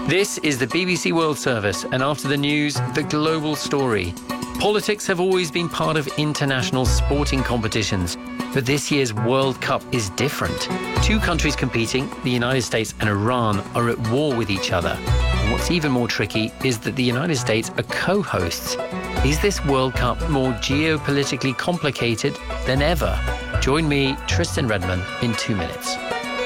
This is the BBC World Service, and after the news, the global story. Politics have always been part of international sporting competitions, but this year's World Cup is different. Two countries competing, the United States and Iran, are at war with each other. And what's even more tricky is that the United States are co-hosts. Is this World Cup more geopolitically complicated than ever? Join me, Tristan Redman, in 2 minutes.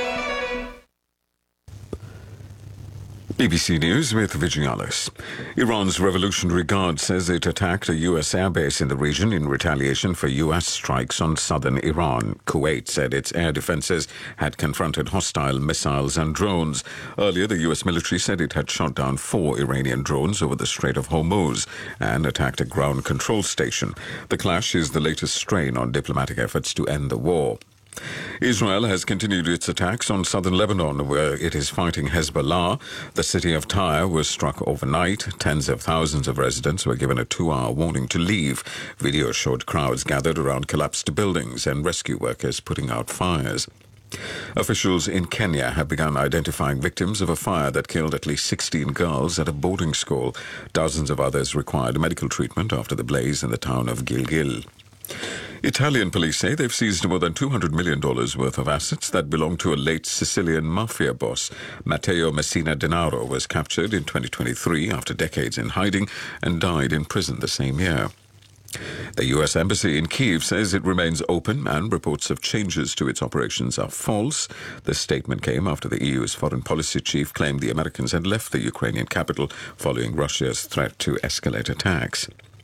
BBC News with Vigialis. Iran's Revolutionary Guard says it attacked a U.S. airbase in the region in retaliation for U.S. strikes on southern Iran. Kuwait said its air defenses had confronted hostile missiles and drones. Earlier, the U.S. military said it had shot down 4 Iranian drones over the Strait of Hormuz and attacked a ground control station. The clash is the latest strain on diplomatic efforts to end the war. Israel has continued its attacks on southern Lebanon, where it is fighting Hezbollah. The city of Tyre was struck overnight. Tens of thousands of residents were given a 2-hour warning to leave. Video showed crowds gathered around collapsed buildings and rescue workers putting out fires. Officials in Kenya have begun identifying victims of a fire that killed at least 16 girls at a boarding school. Dozens of others required medical treatment after the blaze in the town of Gilgil. Italian police say they've seized more than $200 million worth of assets that belong to a late Sicilian mafia boss. Matteo Messina Denaro was captured in 2023 after decades in hiding and died in prison the same year. The U.S. Embassy in Kyiv says it remains open and reports of changes to its operations are false. The statement came after the EU's foreign policy chief claimed the Americans had left the Ukrainian capital following Russia's threat to escalate attacks.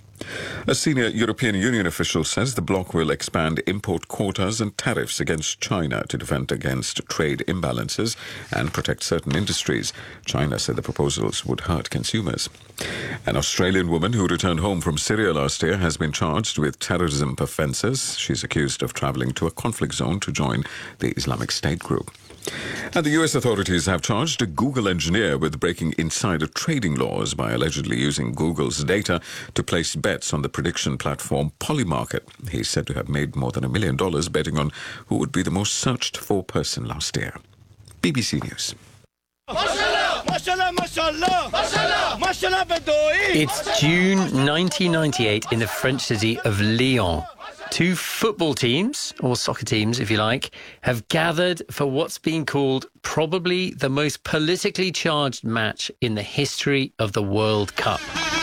A senior European Union official says the bloc will expand import quotas and tariffs against China to defend against trade imbalances and protect certain industries. China said the proposals would hurt consumers. An Australian woman who returned home from Syria last year has been charged with terrorism offences. She's accused of travelling to a conflict zone to join the Islamic State group. And the U.S. authorities have charged a Google engineer with breaking insider trading laws by allegedly using Google's data to place bets on the prediction platform Polymarket. He's said to have made more than $1 million betting on who would be the most searched for person last year. BBC News. It's June 1998 in the French city of Lyon. 2 football teams, or soccer teams if you like, have gathered for what's been called probably the most politically charged match in the history of the World Cup.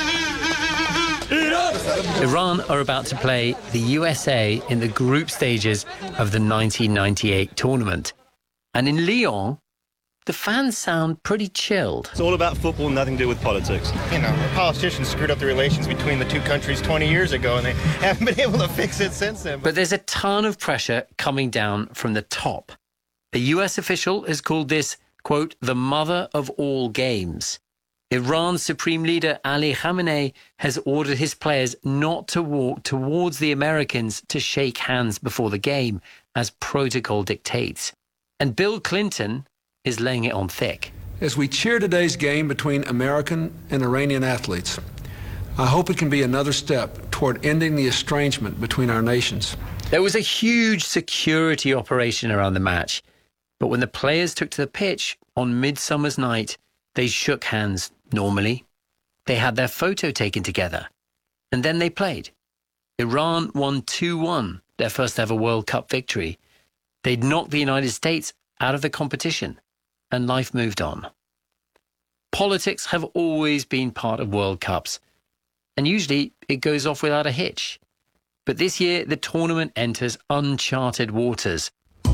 Iran are about to play the USA in the group stages of the 1998 tournament. And in Lyon, the fans sound pretty chilled. It's all about football, nothing to do with politics. You know, the politicians screwed up the relations between the two countries 20 years ago, and they haven't been able to fix it since then. But there's a ton of pressure coming down from the top. A US official has called this, quote, the mother of all games. Iran's supreme leader Ali Khamenei has ordered his players not to walk towards the Americans to shake hands before the game, as protocol dictates. And Bill Clinton is laying it on thick. As we cheer today's game between American and Iranian athletes, I hope it can be another step toward ending the estrangement between our nations. There was a huge security operation around the match, but when the players took to the pitch on Midsummer's Night, they shook hands normally. They had their photo taken together, and then they played. Iran won 2-1, their first ever World Cup victory. They'd knocked the United States out of the competition, and life moved on. Politics have always been part of World Cups, and usually it goes off without a hitch. But this year, the tournament enters uncharted waters.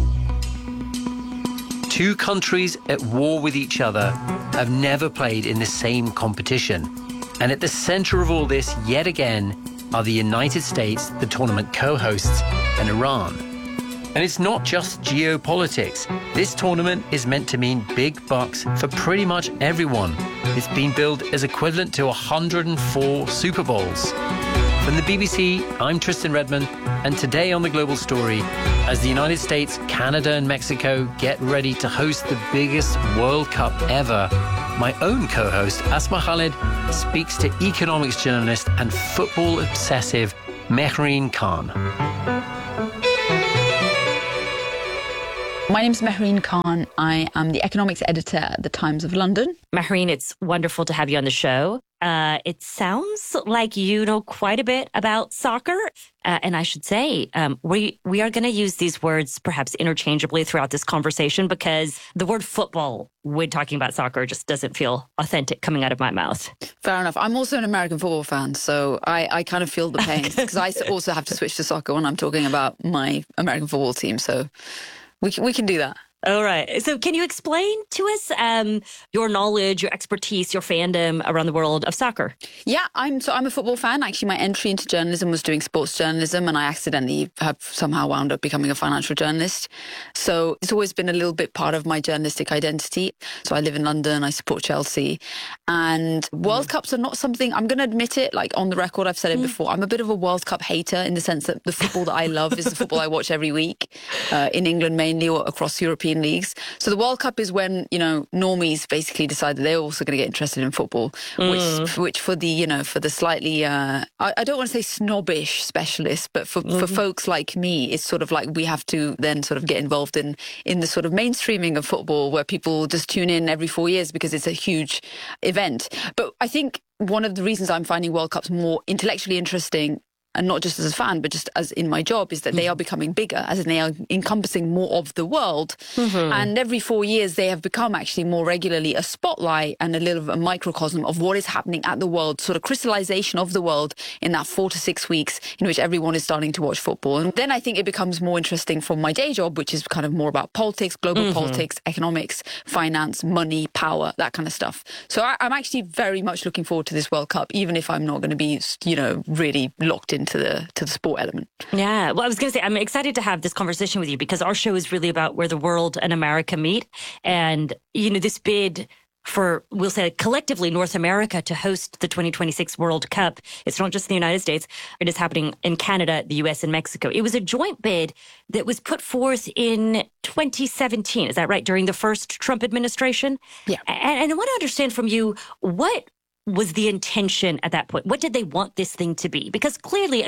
2 countries at war with each other have never played in the same competition. And at the centre of all this, yet again, are the United States, the tournament co-hosts, and Iran. And it's not just geopolitics. This tournament is meant to mean big bucks for pretty much everyone. It's been billed as equivalent to 104 Super Bowls. From the BBC, I'm Tristan Redman, and today on The Global Story, as the United States, Canada and Mexico get ready to host the biggest World Cup ever, my own co-host, Asma Khalid, speaks to economics journalist and football obsessive Mehreen Khan. My name's Mehreen Khan. I am the economics editor at the Times of London. Mehreen, it's wonderful to have you on the show. It sounds like you know quite a bit about soccer. And I should say, we are going to use these words perhaps interchangeably throughout this conversation because the word football when talking about soccer just doesn't feel authentic coming out of my mouth. Fair enough. I'm also an American football fan, so I kind of feel the pain because I also have to switch to soccer when I'm talking about my American football team. So we can do that. All right. So can you explain to us your knowledge, your expertise, your fandom around the world of soccer? Yeah, I'm a football fan. Actually, my entry into journalism was doing sports journalism, and I accidentally have somehow wound up becoming a financial journalist. So it's always been a little bit part of my journalistic identity. So I live in London, I support Chelsea. And World Cups are not something, I'm going to admit it, like on the record, I've said it before, I'm a bit of a World Cup hater in the sense that the football that I love is the football I watch every week, in England mainly or across European leagues. So the World Cup is when, normies basically decide that they're also going to get interested in football, which for the, for the slightly, I don't want to say snobbish specialists, but for folks like me, it's sort of like we have to then sort of get involved in the sort of mainstreaming of football where people just tune in every 4 years because it's a huge event. But I think one of the reasons I'm finding World Cups more intellectually interesting, and not just as a fan, but just as in my job, is that they are becoming bigger, as in they are encompassing more of the world. And every 4 years, they have become actually more regularly a spotlight and a little of a microcosm of what is happening at the world, sort of crystallization of the world in that 4 to 6 weeks in which everyone is starting to watch football. And then I think it becomes more interesting from my day job, which is kind of more about politics, global politics, economics, finance, money, power, that kind of stuff. So I'm actually very much looking forward to this World Cup, even if I'm not going to be, really locked into the sport element. Yeah. Well, I was going to say, I'm excited to have this conversation with you because our show is really about where the world and America meet. And, this bid for, we'll say collectively, North America to host the 2026 World Cup. It's not just the United States. It is happening in Canada, the US, and Mexico. It was a joint bid that was put forth in 2017. Is that right? During the first Trump administration? Yeah. And I want to understand from you, what was the intention at that point? What did they want this thing to be? Because clearly,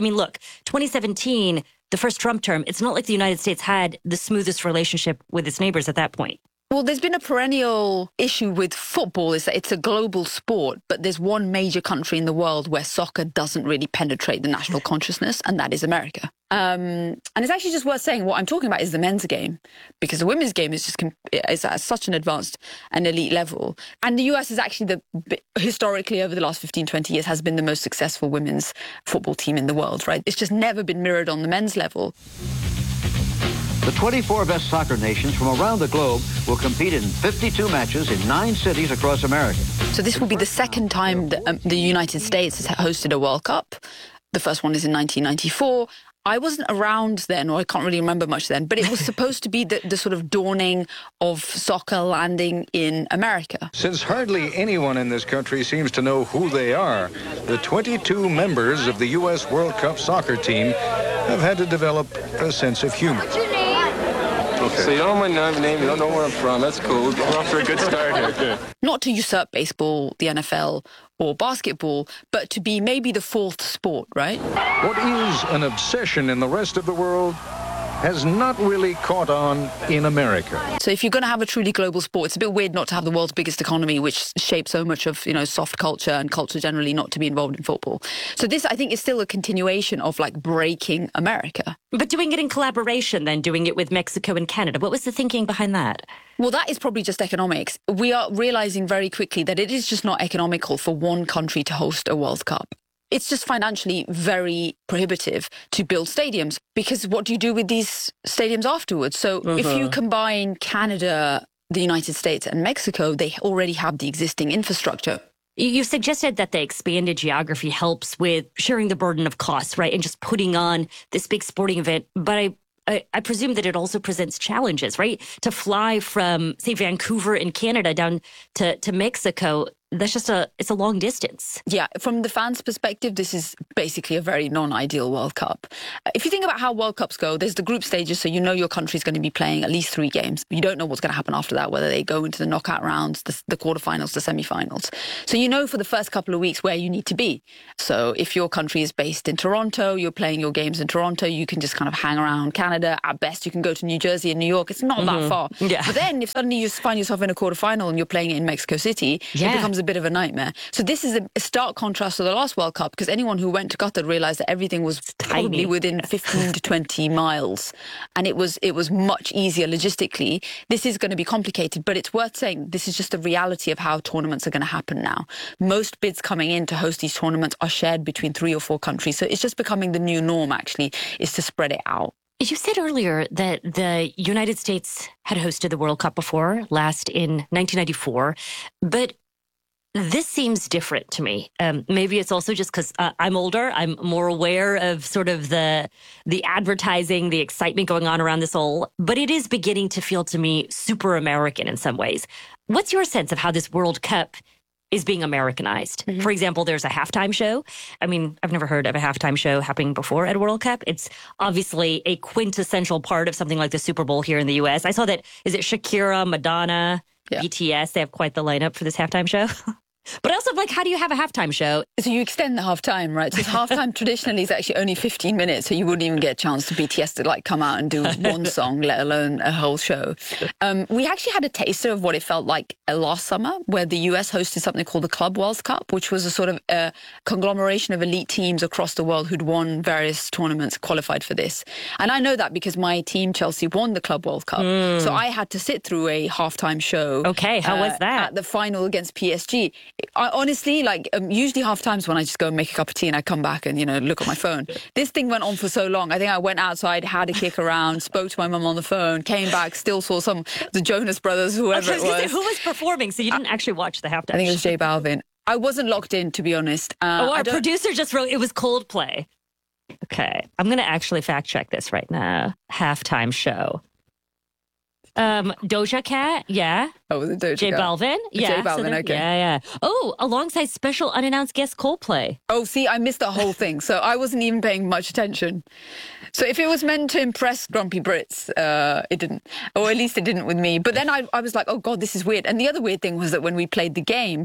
2017, the first Trump term, it's not like the United States had the smoothest relationship with its neighbors at that point. Well, there's been a perennial issue with football is that it's a global sport, but there's one major country in the world where soccer doesn't really penetrate the national consciousness, and that is America. And it's actually just worth saying what I'm talking about is the men's game, because the women's game is is at such an advanced and elite level. And the US is actually historically over the last 15, 20 years has been the most successful women's football team in the world, right? It's just never been mirrored on the men's level. The 24 best soccer nations from around the globe will compete in 52 matches in 9 cities across America. So this will be the second time that the United States has hosted a World Cup. The first one is in 1994. I wasn't around then, or I can't really remember much then, but it was supposed to be the sort of dawning of soccer landing in America. Since hardly anyone in this country seems to know who they are, the 22 members of the U.S. World Cup soccer team have had to develop a sense of humor. Okay. So you don't know my name, you don't know where I'm from. That's cool. We're off to a good start here. Good. Not to usurp baseball, the NFL, or basketball, but to be maybe the fourth sport, right? What is an obsession in the rest of the world has not really caught on in America. So if you're going to have a truly global sport, it's a bit weird not to have the world's biggest economy, which shapes so much of, soft culture and culture generally, not to be involved in football. So this, I think, is still a continuation of breaking America. But doing it in collaboration, then doing it with Mexico and Canada. What was the thinking behind that? Well, that is probably just economics. We are realizing very quickly that it is just not economical for one country to host a World Cup. It's just financially very prohibitive to build stadiums because what do you do with these stadiums afterwards? So if you combine Canada, the United States and Mexico, they already have the existing infrastructure. You suggested that the expanded geography helps with sharing the burden of costs, right? And just putting on this big sporting event. But I presume that it also presents challenges, right? To fly from, say, Vancouver in Canada down to Mexico, it's a long distance. Yeah, from the fans' perspective, this is basically a very non-ideal World Cup. If you think about how World Cups go, there's the group stages, so you know your country's going to be playing at least 3 games. You don't know what's going to happen after that, whether they go into the knockout rounds, the quarterfinals, the semi-finals. So you know for the first couple of weeks where you need to be. So if your country is based in Toronto, you're playing your games in Toronto, you can just kind of hang around Canada. At best, you can go to New Jersey and New York. It's not that far. Yeah. But then if suddenly you find yourself in a quarterfinal and you're playing it in Mexico City, it becomes a bit of a nightmare. So this is a stark contrast to the last World Cup, because anyone who went to Qatar realised that everything was probably within 15 to 20 miles. And it was much easier logistically. This is going to be complicated, but it's worth saying this is just the reality of how tournaments are going to happen now. Most bids coming in to host these tournaments are shared between 3 or 4 countries. So it's just becoming the new norm, actually, is to spread it out. You said earlier that the United States had hosted the World Cup before, last in 1994, but this seems different to me. Maybe it's also just because I'm older. I'm more aware of sort of the advertising, the excitement going on around this whole, but it is beginning to feel to me super American in some ways. What's your sense of how this World Cup is being Americanized? Mm-hmm. For example, there's a halftime show. I mean, I've never heard of a halftime show happening before at a World Cup. It's obviously a quintessential part of something like the Super Bowl here in the U.S. I saw that, is it Shakira, Madonna, BTS? They have quite the lineup for this halftime show. But also, like, how do you have a halftime show? So you extend the halftime, right? So halftime traditionally is actually only 15 minutes, so you wouldn't even get a chance to BTS to like come out and do one song, let alone a whole show. We actually had a taster of what it felt like last summer, where the US hosted something called the Club World Cup, which was a sort of a conglomeration of elite teams across the world who'd won various tournaments, qualified for this. And I know that because my team, Chelsea, won the Club World Cup. So I had to sit through a halftime show. Okay, how was that? At the final against PSG. I honestly, usually half times when I just go and make a cup of tea and I come back and, look at my phone. This thing went on for so long. I think I went outside, had a kick around, spoke to my mum on the phone, came back, still saw the Jonas Brothers, whoever it was. Who was performing? So you didn't actually watch the halftime? I think it was J Balvin. I wasn't locked in, to be honest. Our producer just wrote, it was Coldplay. Okay. I'm going to actually fact check this right now. Halftime show. Doja Cat, yeah. Oh, was it Doja J Cat? Balvin, yeah. J Balvin, okay. Yeah. Oh, alongside special unannounced guest Coldplay. Oh, see, I missed the whole thing, so I wasn't even paying much attention. So if it was meant to impress grumpy Brits, it didn't. Or at least it didn't with me. But then I was like, oh, God, this is weird. And the other weird thing was that when we played the game,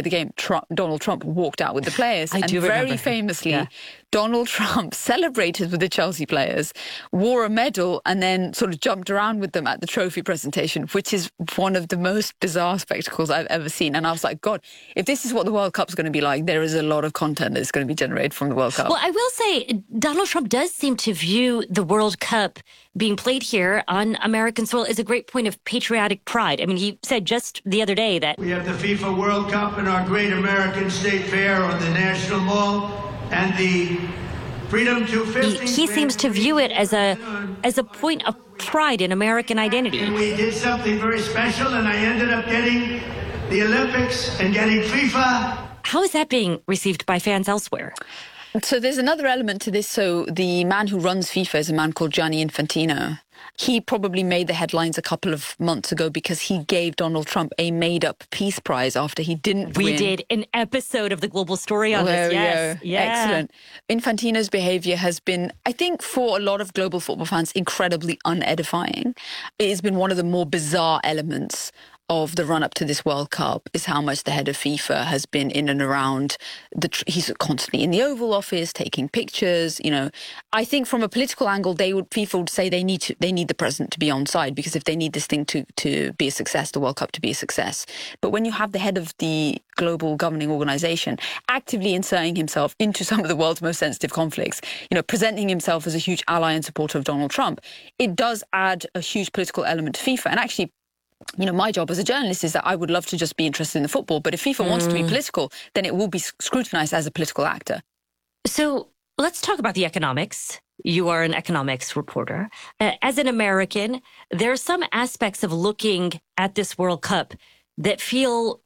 Donald Trump walked out with the players. I do remember. Very famously, Donald Trump celebrated with the Chelsea players, wore a medal, and then sort of jumped around with them at the trophy presentation, which is one of the most bizarre spectacles I've ever seen. And I was like, God, if this is what the World Cup's going to be like, there is a lot of content that's going to be generated from the World Cup. Well, I will say, Donald Trump does seem to view the World Cup being played here on American soil as a great point of patriotic pride. I mean, he said just the other day that we have the FIFA World Cup in our great American State Fair on the National Mall, and the freedom to 50. He seems to view it as a point of pride in American identity. And we did something very special, and I ended up getting the Olympics and getting FIFA. How is that being received by fans elsewhere? So there's another element to this. So the man who runs FIFA is a man called Gianni Infantino. He probably made the headlines a couple of months ago because he gave Donald Trump a made-up peace prize after he didn't win. We did an episode of The Global Story on this, yes. Yeah. Excellent. Infantino's behaviour has been, I think, for a lot of global football fans, incredibly unedifying. It has been one of the more bizarre elements of the run-up to this World Cup is how much the head of FIFA has been in and around. He's constantly in the Oval Office, taking pictures. I think from a political angle, FIFA would say they need the president to be on side, because if they need this thing to be a success, the World Cup to be a success. But when you have the head of the global governing organisation actively inserting himself into some of the world's most sensitive conflicts, presenting himself as a huge ally and supporter of Donald Trump, it does add a huge political element to FIFA. And actually, my job as a journalist is that I would love to just be interested in the football. But if FIFA wants to be political, then it will be scrutinised as a political actor. So let's talk about the economics. You are an economics reporter. As an American, there are some aspects of looking at this World Cup that feel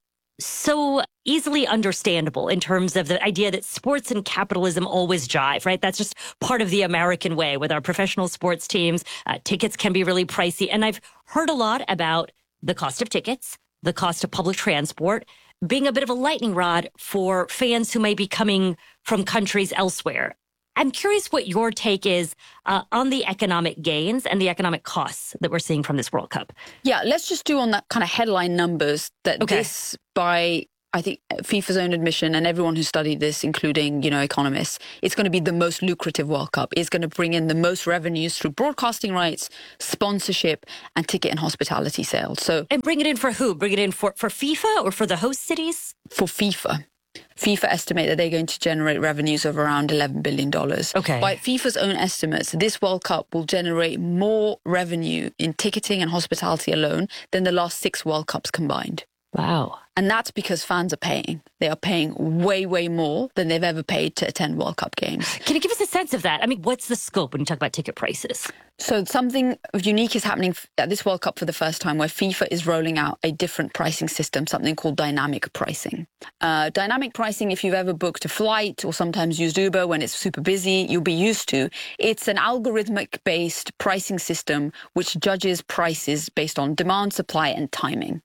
so easily understandable in terms of the idea that sports and capitalism always jive, right? That's just part of the American way with our professional sports teams. Tickets can be really pricey. And I've heard a lot about the cost of tickets, the cost of public transport. being a bit of a lightning rod for fans who may be coming from countries elsewhere. I'm curious what your take is on the economic gains and the economic costs that we're seeing from this World Cup. Yeah, let's just do on that kind of headline numbers that this, by I think FIFA's own admission and everyone who studied this, including, economists, it's going to be the most lucrative World Cup. It's going to bring in the most revenues through broadcasting rights, sponsorship, and ticket and hospitality sales. And bring it in for who? Bring it in for FIFA or for the host cities? For FIFA. FIFA estimate that they're going to generate revenues of around $11 billion. Okay. By FIFA's own estimates, this World Cup will generate more revenue in ticketing and hospitality alone than the last 6 World Cups combined. Wow. And that's because fans are paying. They are paying way, way more than they've ever paid to attend World Cup games. Can you give us a sense of that? I mean, what's the scope when you talk about ticket prices? So something unique is happening at this World Cup for the first time, where FIFA is rolling out a different pricing system, something called dynamic pricing. Dynamic pricing, if you've ever booked a flight or sometimes used Uber when it's super busy, you'll be used to. It's an algorithmic-based pricing system which judges prices based on demand, supply, and timing.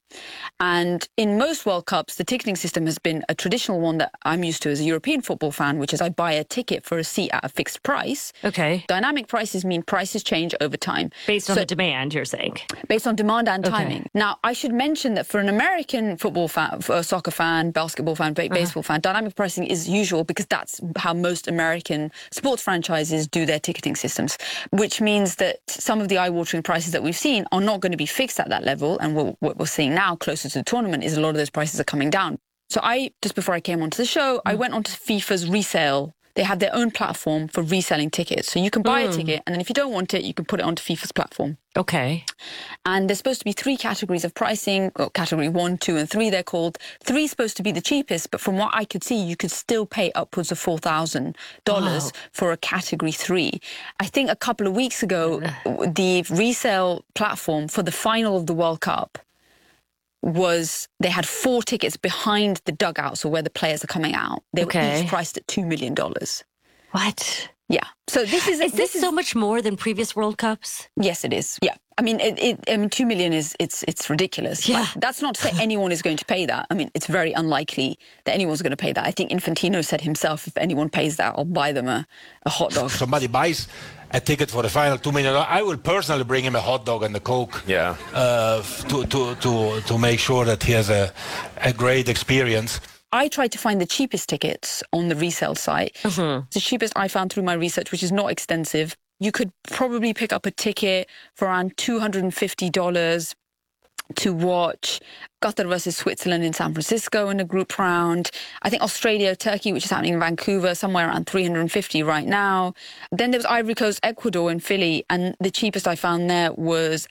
And in most World Cups, the ticketing system has been a traditional one that I'm used to as a European football fan, which is I buy a ticket for a seat at a fixed price. Okay. Dynamic prices mean prices change over time. Based on the demand, you're saying? Based on demand and timing. Now, I should mention that for an American football fan, for a soccer fan, basketball fan, baseball fan, dynamic pricing is usual because that's how most American sports franchises do their ticketing systems, which means that some of the eye-watering prices that we've seen are not going to be fixed at that level. And what we're seeing now, closer to the tournament, is a lot of those prices are coming down. So just before I came onto the show, I went onto FIFA's resale. They have their own platform for reselling tickets. So you can buy a ticket, and then if you don't want it, you can put it onto FIFA's platform. Okay. And there's supposed to be 3 categories of pricing, or category 1, 2, and 3, they're called. 3 is supposed to be the cheapest, but from what I could see, you could still pay upwards of $4,000 for a category 3. I think a couple of weeks ago, the resale platform for the final of the World Cup they had 4 tickets behind the dugouts, or where the players are coming out. They were each priced at $2 million. What? Yeah. So this is so much more than previous World Cups? Yes, it is. Yeah. I mean, $2 million it's ridiculous. Yeah. But that's not to say anyone is going to pay that. I mean, it's very unlikely that anyone's going to pay that. I think Infantino said himself, if anyone pays that, I'll buy them a hot dog. Somebody buys a ticket for the final, $2 million. I will personally bring him a hot dog and a Coke. Yeah. To make sure that he has a great experience. I tried to find the cheapest tickets on the resale site. The cheapest I found through my research, which is not extensive. You could probably pick up a ticket for around $250 to watch Qatar versus Switzerland in San Francisco in a group round. I think Australia, Turkey, which is happening in Vancouver, somewhere around $350 right now. Then there was Ivory Coast, Ecuador in Philly, and the cheapest I found there was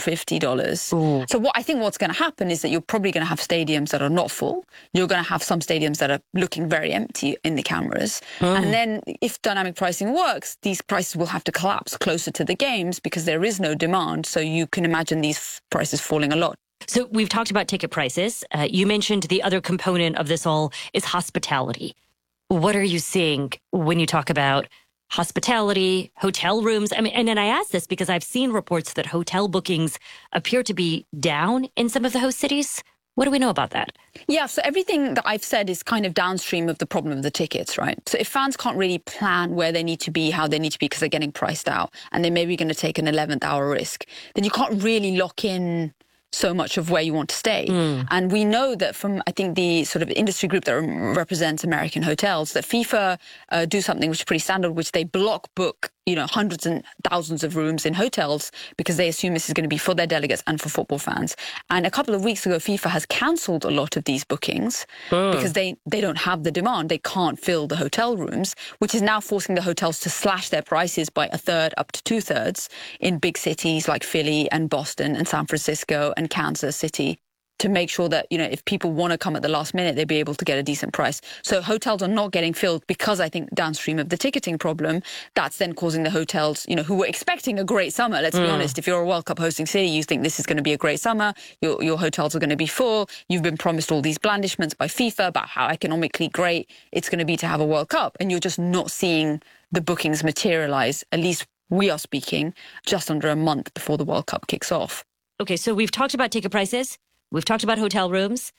$850. So what's going to happen is that you're probably going to have stadiums that are not full. You're going to have some stadiums that are looking very empty in the cameras. And then if dynamic pricing works, these prices will have to collapse closer to the games because there is no demand. So you can imagine these prices falling a lot. So we've talked about ticket prices. You mentioned the other component of this all is hospitality. What are you seeing when you talk about hospitality, hotel rooms? I mean, and then I ask this because I've seen reports that hotel bookings appear to be down in some of the host cities. What do we know about that? Yeah, so everything that I've said is kind of downstream of the problem of the tickets, right? So if fans can't really plan where they need to be, how they need to be, because they're getting priced out, and they're maybe going to take an 11th hour risk, then you can't really lock in so much of where you want to stay. And we know that from, I think, the sort of industry group that represents American hotels, that FIFA do something which is pretty standard, which they block book, hundreds and thousands of rooms in hotels because they assume this is going to be for their delegates and for football fans. And a couple of weeks ago, FIFA has cancelled a lot of these bookings because they don't have the demand. They can't fill the hotel rooms, which is now forcing the hotels to slash their prices by 1/3 up to 2/3 in big cities like Philly and Boston and San Francisco and Kansas City, to make sure that, if people want to come at the last minute, they'll be able to get a decent price. So hotels are not getting filled because I think downstream of the ticketing problem, that's then causing the hotels, who were expecting a great summer. Let's be honest, if you're a World Cup hosting city, you think this is going to be a great summer, your hotels are going to be full, you've been promised all these blandishments by FIFA about how economically great it's going to be to have a World Cup, and you're just not seeing the bookings materialize, at least we are speaking, just under a month before the World Cup kicks off. Okay, so we've talked about ticket prices. We've talked about hotel rooms.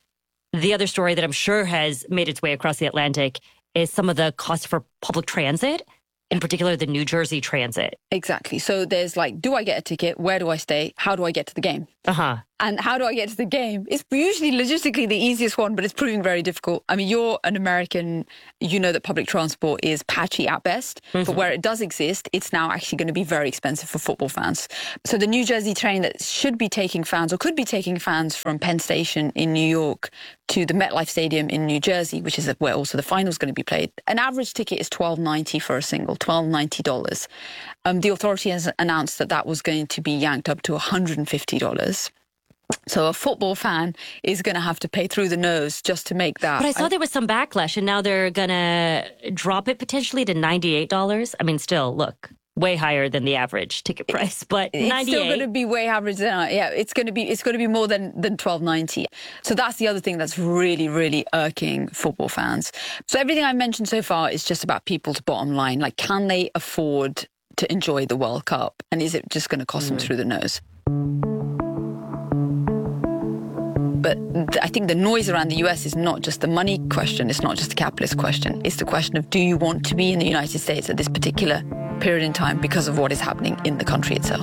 The other story that I'm sure has made its way across the Atlantic is some of the costs for public transit, in particular the New Jersey Transit. Exactly. So there's like, do I get a ticket? Where do I stay? How do I get to the game? And how do I get to the game? It's usually logistically the easiest one, but it's proving very difficult. I mean, you're an American, you know that public transport is patchy at best, but where it does exist, it's now actually going to be very expensive for football fans. So the New Jersey train that should be taking fans or could be taking fans from Penn Station in New York to the MetLife Stadium in New Jersey, which is where also the final is going to be played. An average ticket is $12.90 for a single, $12.90. The authority has announced that that was going to be yanked up to $150. So a football fan is going to have to pay through the nose just to make that. But I saw there was some backlash, and now they're going to drop it potentially to $98. I mean, still, look, way higher than the average ticket price, but it's $98. still going to be way average. Yeah, it's going to be more than $12.90. So that's the other thing that's really, really irking football fans. So everything I've mentioned so far is just about people's bottom line. Like, can they afford to enjoy the World Cup? And is it just going to cost them through the nose? But I think the noise around the US is not just the money question. It's not just the capitalist question. It's the question of, do you want to be in the United States at this particular period in time because of what is happening in the country itself?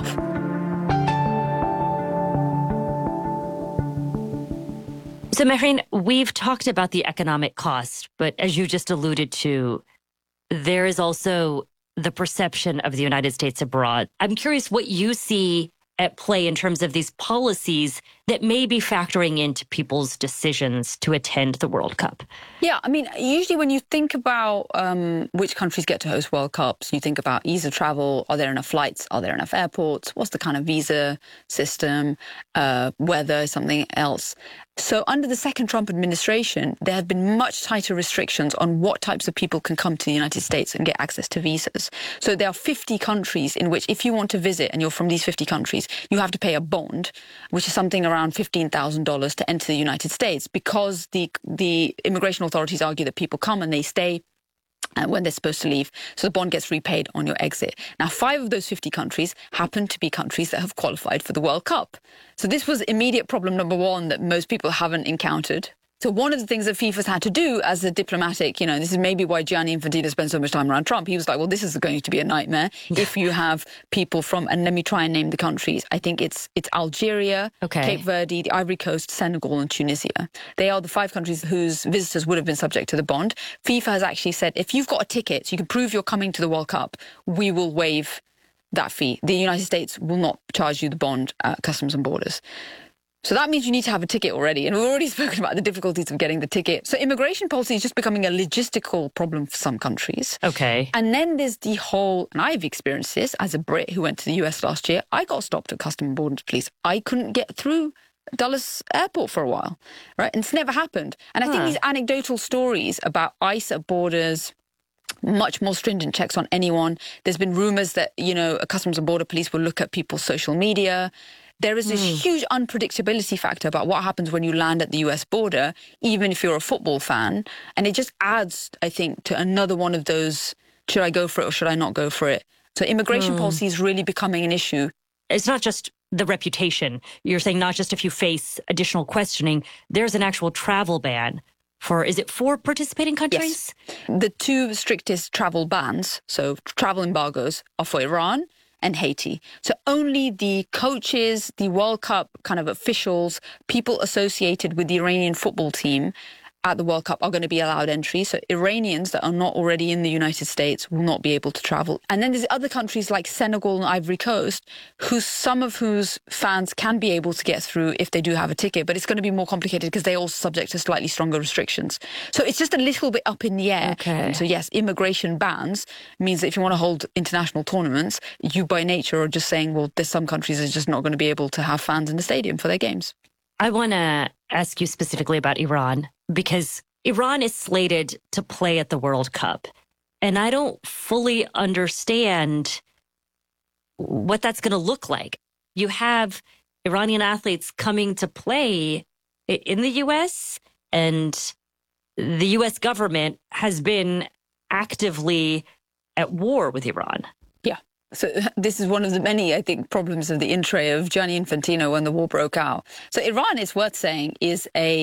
So, Mehreen, we've talked about the economic cost, but as you just alluded to, there is also the perception of the United States abroad. I'm curious what you see at play in terms of these policies that may be factoring into people's decisions to attend the World Cup. Yeah, I mean, usually when you think about which countries get to host World Cups, you think about ease of travel. Are there enough flights? Are there enough airports? What's the kind of visa system? Weather, something else. So under the second Trump administration, there have been much tighter restrictions on what types of people can come to the United States and get access to visas. So there are 50 countries in which if you want to visit and you're from these 50 countries, you have to pay a bond, which is something around $15,000 to enter the United States, because the immigration authorities argue that people come and they stay when they're supposed to leave. So the bond gets repaid on your exit. Now, 5 of those 50 countries happen to be countries that have qualified for the World Cup. So this was immediate problem number one that most people haven't encountered. So one of the things that FIFA's had to do as a diplomatic, this is maybe why Gianni Infantino spent so much time around Trump. He was like, well, this is going to be a nightmare if you have people from, and let me try and name the countries. I think it's Algeria, Cape Verde, the Ivory Coast, Senegal, and Tunisia. They are the 5 countries whose visitors would have been subject to the bond. FIFA has actually said, if you've got a ticket, so you can prove you're coming to the World Cup, we will waive that fee. The United States will not charge you the bond at Customs and Borders. So that means you need to have a ticket already. And we've already spoken about the difficulties of getting the ticket. So immigration policy is just becoming a logistical problem for some countries. Okay. And then there's the whole, and I've experienced this as a Brit who went to the US last year. I got stopped at Customs and Borders Police. I couldn't get through Dulles Airport for a while, right? And it's never happened. And I think these anecdotal stories about ICE at borders, much more stringent checks on anyone. There's been rumours that, a Customs and Border Police will look at people's social media. There is this huge unpredictability factor about what happens when you land at the US border, even if you're a football fan. And it just adds, I think, to another one of those, should I go for it or should I not go for it? So immigration policy is really becoming an issue. It's not just the reputation. You're saying not just if you face additional questioning, there's an actual travel ban is it 4 participating countries? Yes. The 2 strictest travel bans, so travel embargoes, are for Iran and Haiti. So only the coaches, the World Cup kind of officials, people associated with the Iranian football team at the World Cup are going to be allowed entry. So Iranians that are not already in the United States will not be able to travel. And then there's other countries like Senegal and Ivory Coast, some of whose fans can be able to get through if they do have a ticket, but it's going to be more complicated because they're also subject to slightly stronger restrictions. So it's just a little bit up in the air. Okay. So yes, immigration bans means that if you want to hold international tournaments, you by nature are just saying, well, there's some countries that are just not going to be able to have fans in the stadium for their games. I want to ask you specifically about Iran, because Iran is slated to play at the World Cup. And I don't fully understand what that's going to look like. You have Iranian athletes coming to play in the U.S., and the U.S. government has been actively at war with Iran. Yeah. So this is one of the many, I think, problems of the in-tray of Gianni Infantino when the war broke out. So Iran, it's worth saying, is a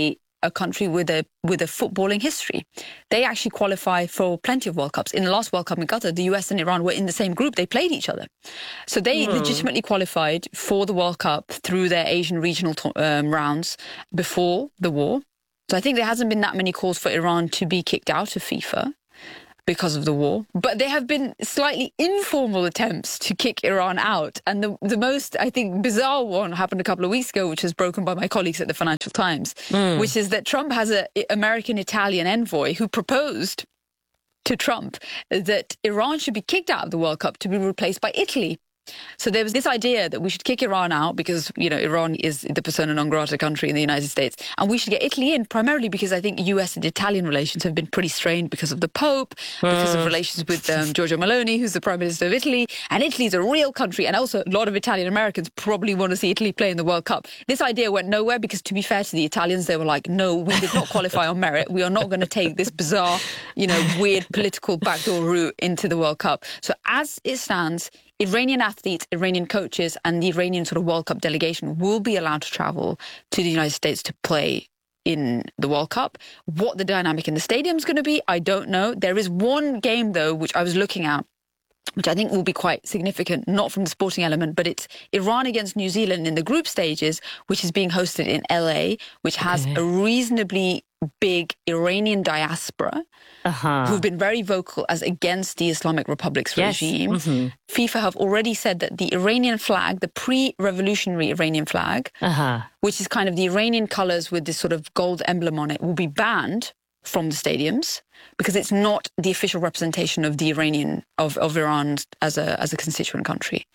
a country with a footballing history. They actually qualify for plenty of World Cups. In the last World Cup in Qatar, the US and Iran were in the same group. They played each other. So they legitimately qualified for the World Cup through their Asian regional rounds before the war. So I think there hasn't been that many calls for Iran to be kicked out of FIFA because of the war. But there have been slightly informal attempts to kick Iran out. And the most, I think, bizarre one happened a couple of weeks ago, which was broken by my colleagues at the Financial Times, which is that Trump has an American-Italian envoy who proposed to Trump that Iran should be kicked out of the World Cup to be replaced by Italy. So there was this idea that we should kick Iran out because, Iran is the persona non grata country in the United States. And we should get Italy in primarily because I think US and Italian relations have been pretty strained because of the Pope, because of relations with Giorgia Meloni, who's the Prime Minister of Italy. And Italy is a real country. And also a lot of Italian Americans probably want to see Italy play in the World Cup. This idea went nowhere because, to be fair to the Italians, they were like, no, we did not qualify on merit. We are not going to take this bizarre, weird political backdoor route into the World Cup. So as it stands, Iranian athletes, Iranian coaches, and the Iranian sort of World Cup delegation will be allowed to travel to the United States to play in the World Cup. What the dynamic in the stadium is going to be, I don't know. There is one game, though, which I was looking at, which I think will be quite significant, not from the sporting element, but it's Iran against New Zealand in the group stages, which is being hosted in LA, which has a reasonably big Iranian diaspora who've been very vocal as against the Islamic Republic's regime. FIFA have already said that the Iranian flag, the pre-revolutionary Iranian flag, which is kind of the Iranian colours with this sort of gold emblem on it, will be banned from the stadiums because it's not the official representation of the of Iran as a constituent country.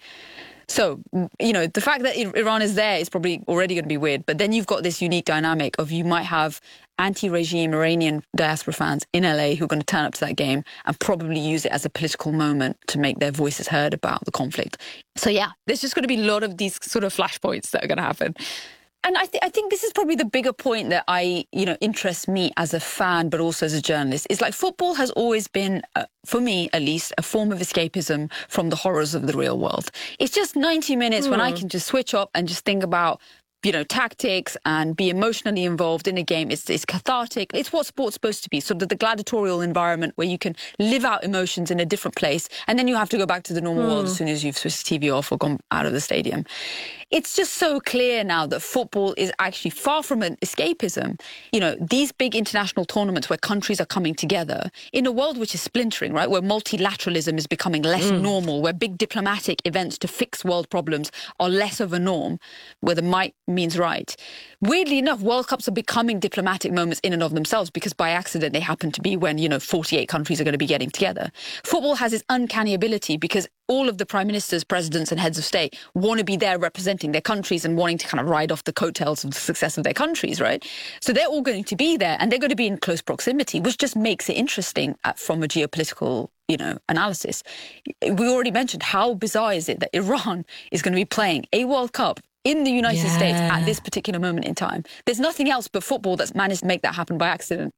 So, the fact that Iran is there is probably already going to be weird. But then you've got this unique dynamic of you might have anti-regime Iranian diaspora fans in LA who are going to turn up to that game and probably use it as a political moment to make their voices heard about the conflict. So, yeah, there's just going to be a lot of these sort of flashpoints that are going to happen. And I think this is probably the bigger point that interests me as a fan, but also as a journalist, is like football has always been, for me at least, a form of escapism from the horrors of the real world. It's just 90 minutes when I can just switch off and just think about tactics and be emotionally involved in a game. It's cathartic. It's what sport's supposed to be, sort of the gladiatorial environment where you can live out emotions in a different place, and then you have to go back to the normal world as soon as you've switched the TV off or gone out of the stadium. It's just so clear now that football is actually far from an escapism. These big international tournaments where countries are coming together in a world which is splintering, right? Where multilateralism is becoming less normal, where big diplomatic events to fix world problems are less of a norm, where the might means right. Weirdly enough, World Cups are becoming diplomatic moments in and of themselves because by accident they happen to be when, 48 countries are going to be getting together. Football has this uncanny ability because all of the prime ministers, presidents and heads of state want to be there representing their countries and wanting to kind of ride off the coattails of the success of their countries, right? So they're all going to be there and they're going to be in close proximity, which just makes it interesting from a geopolitical, analysis. We already mentioned how bizarre is it that Iran is going to be playing a World Cup in the United States at this particular moment in time. There's nothing else but football that's managed to make that happen by accident.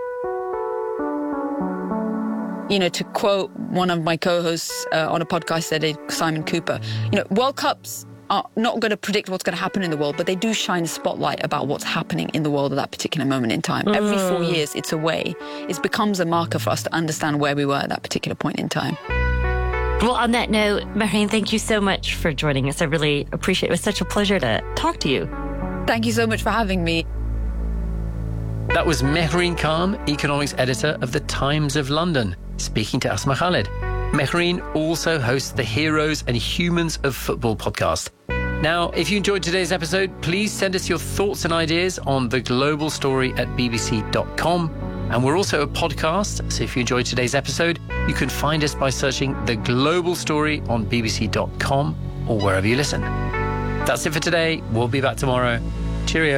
To quote one of my co-hosts on a podcast today, Simon Cooper, World Cups are not going to predict what's going to happen in the world, but they do shine a spotlight about what's happening in the world at that particular moment in time. Every 4 years, it's a way. It becomes a marker for us to understand where we were at that particular point in time. Well, on that note, Mehreen, thank you so much for joining us. I really appreciate it. It was such a pleasure to talk to you. Thank you so much for having me. That was Mehreen Khan, economics editor of The Times of London, speaking to Asma Khalid. Mehreen also hosts the Heroes and Humans of Football podcast. Now, if you enjoyed today's episode, please send us your thoughts and ideas on The Global Story at bbc.com. And we're also a podcast, so if you enjoyed today's episode, you can find us by searching The Global Story on bbc.com or wherever you listen. That's it for today. We'll be back tomorrow. Cheerio.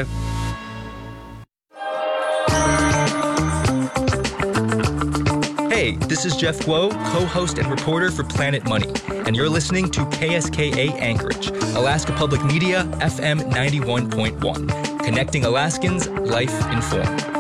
Hey, this is Jeff Guo, co-host and reporter for Planet Money, and you're listening to KSKA Anchorage, Alaska Public Media, FM 91.1, connecting Alaskans, life informed.